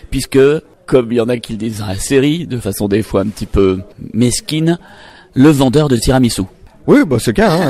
puisque, comme il y en a qui le disent dans la série, de façon des fois un petit peu mesquine, le vendeur de tiramisu. Oui, bah c'est le cas.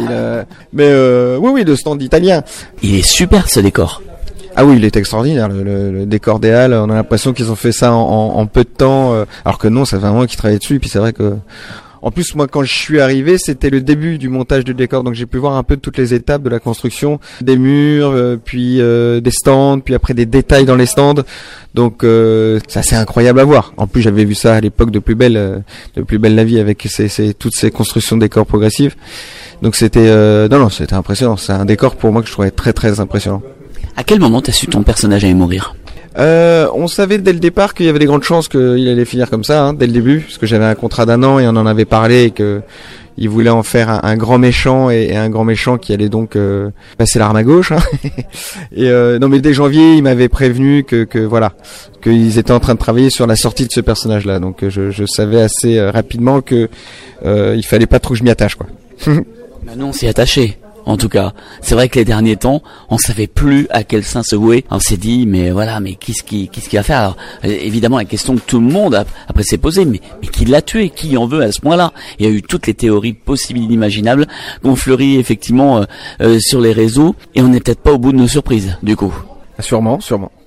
Oui, de stand italien. Il est super ce décor. Ah oui, il est extraordinaire, le décor des Halles. On a l'impression qu'ils ont fait ça en peu de temps, alors que non, ça fait vraiment qu'ils travaillaient dessus. Et puis c'est vrai que, en plus, moi, quand je suis arrivé, c'était le début du montage du décor, donc j'ai pu voir un peu toutes les étapes de la construction, des murs, puis des stands, puis après des détails dans les stands. Donc c'est assez incroyable à voir. En plus, j'avais vu ça à l'époque de Plus belle la vie, avec toutes ces constructions de décors progressives. Donc c'était c'était impressionnant. C'est un décor pour moi que je trouvais très très impressionnant. À quel moment t'as su ton personnage allait mourir ? On savait dès le départ qu'il y avait des grandes chances qu'il allait finir comme ça, dès le début, parce que j'avais un contrat d'1 an et on en avait parlé et que il voulait en faire un grand méchant et un grand méchant qui allait donc passer l'arme à gauche. Et non, mais dès janvier, il m'avait prévenu qu'ils étaient en train de travailler sur la sortie de ce personnage-là. Donc je savais assez rapidement que il fallait pas trop que je m'y attache, quoi. Nous on s'y est attaché. En tout cas, c'est vrai que les derniers temps, on savait plus à quel sein se vouer. On s'est dit, mais qu'est-ce qu'il va faire ? Alors, évidemment, la question que tout le monde après s'est posée, mais qui l'a tué ? Qui en veut à ce point-là ? Il y a eu toutes les théories possibles et inimaginables qu'on fleurit effectivement sur les réseaux, et on n'est peut-être pas au bout de nos surprises, du coup. Sûrement.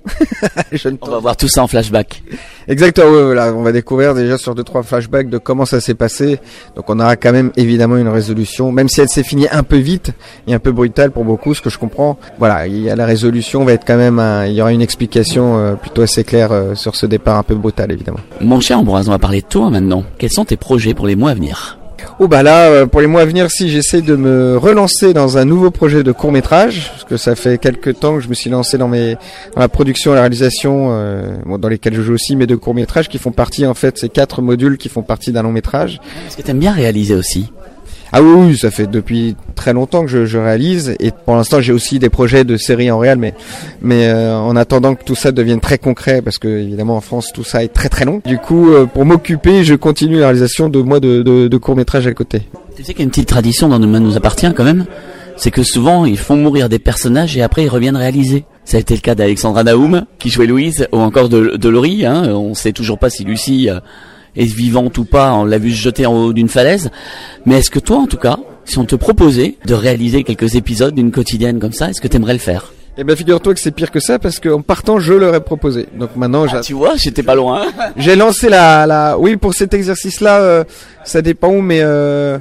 On va voir tout ça en flashback. Exactement, voilà, on va découvrir déjà sur 2-3 flashbacks de comment ça s'est passé. Donc on aura quand même évidemment une résolution, même si elle s'est finie un peu vite et un peu brutale pour beaucoup, ce que je comprends. Voilà, il y a la résolution, va être quand même il y aura une explication plutôt assez claire sur ce départ un peu brutal, évidemment. Mon cher Ambroise, on va parler de toi maintenant. Quels sont tes projets pour les mois à venir ? Pour les mois à venir, j'essaie de me relancer dans un nouveau projet de court-métrage, parce que ça fait quelques temps que je me suis lancé dans la production et la réalisation, dans lesquels je joue aussi, mais de courts-métrages qui font partie, en fait, ces 4 modules qui font partie d'un long-métrage. Est-ce que t'aimes bien réaliser aussi ? Ah oui, ça fait depuis très longtemps que je réalise, et pour l'instant j'ai aussi des projets de séries en réel, mais en attendant que tout ça devienne très concret, parce que évidemment en France tout ça est très très long. Du coup, pour m'occuper, je continue la réalisation de courts-métrages à côté. Tu sais qu'il y a une petite tradition dans Demain nous appartient quand même, c'est que souvent ils font mourir des personnages et après ils reviennent réaliser. Ça a été le cas d'Alexandra Naoum qui jouait Louise, ou encore de Laurie. On sait toujours pas si Lucie est vivante ou pas, on l'a vu se jeter en haut d'une falaise. Mais est-ce que toi, en tout cas, si on te proposait de réaliser quelques épisodes d'une quotidienne comme ça, est-ce que t'aimerais le faire ? Eh ben, figure-toi que c'est pire que ça, parce qu'en partant, je leur ai proposé. Donc maintenant, tu vois, j'étais pas loin. J'ai lancé oui, pour cet exercice-là, ça dépend où, mais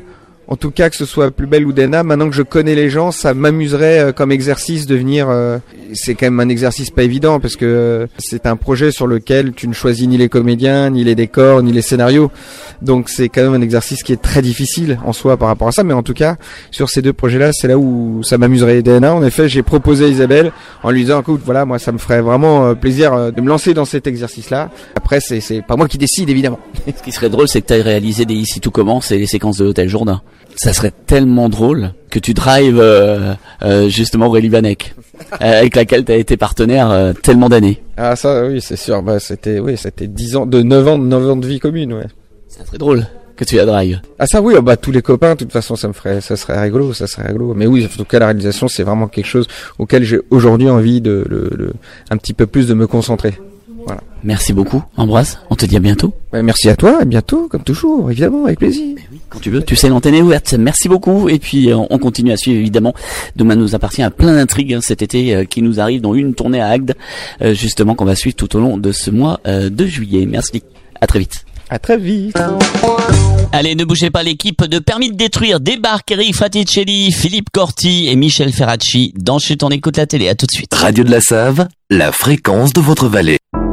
en tout cas, que ce soit Plus belle ou DNA, maintenant que je connais les gens, ça m'amuserait comme exercice de venir. C'est quand même un exercice pas évident, parce que c'est un projet sur lequel tu ne choisis ni les comédiens, ni les décors, ni les scénarios. Donc c'est quand même un exercice qui est très difficile en soi par rapport à ça. Mais en tout cas, sur ces 2 projets-là, c'est là où ça m'amuserait. DNA, en effet, j'ai proposé à Isabelle en lui disant, écoute, voilà, moi ça me ferait vraiment plaisir de me lancer dans cet exercice-là. Après, c'est pas moi qui décide, évidemment. Ce qui serait drôle, c'est que tu aies réalisé des Ici tout commence et les séquences de l'Hôtel Jourdain. Ça serait tellement drôle que tu drives justement Aurélie Vanek, avec laquelle tu as été partenaire tellement d'années. Ah ça oui, c'est sûr, c'était 9 ans de vie commune, ouais. Ça serait drôle que tu la drives. Ah ça oui, tous les copains, de toute façon ça serait rigolo. Mais oui, en tout cas la réalisation c'est vraiment quelque chose auquel j'ai aujourd'hui envie un petit peu plus de me concentrer. Voilà. Merci beaucoup, Ambroise. On te dit à bientôt. Merci à toi, à bientôt, comme toujours, évidemment, avec plaisir. Oui, quand tu veux, tu sais, l'antenne est ouverte. Merci beaucoup. Et puis, on continue à suivre, évidemment. Demain nous appartient à plein d'intrigues cet été qui nous arrive, dont une tournée à Agde, justement, qu'on va suivre tout au long de ce mois de juillet. Merci. À très vite. À très vite. Allez, ne bougez pas, l'équipe de Permis de détruire débarque. Eric Fraticelli, Philippe Corti et Michel Ferracci dans Chut, on écoute la télé. À tout de suite. Radio de la Save, la fréquence de votre vallée.